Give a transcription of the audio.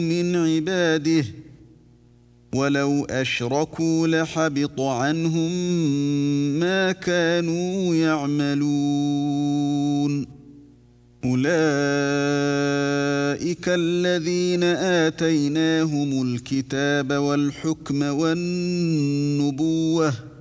من عباده ولو أشركوا لحبط عنهم ما كانوا يعملون أولئك الذين آتيناهم الكتاب والحكم والنبوة